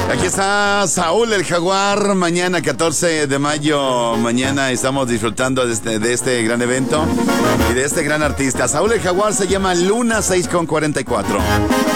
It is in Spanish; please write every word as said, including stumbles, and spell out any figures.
Aquí está Saúl el Jaguar. Mañana, catorce de mayo. Mañana estamos disfrutando de este, de este gran evento y de este gran artista. Saúl el Jaguar se llama Luna seis con cuarenta y cuatro.